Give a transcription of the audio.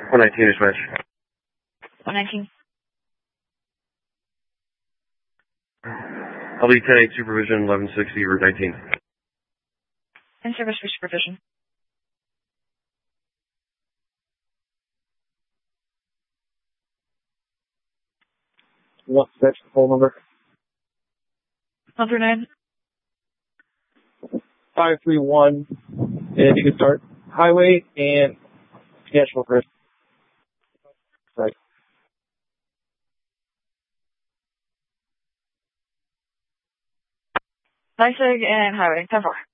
119 is match. 119. I'll be 10-8 supervision, 1160 or 19. In service for supervision. What's the phone number? 139. 531. And you can start highway and national grid. Right. NYSEG and highway. 10-4.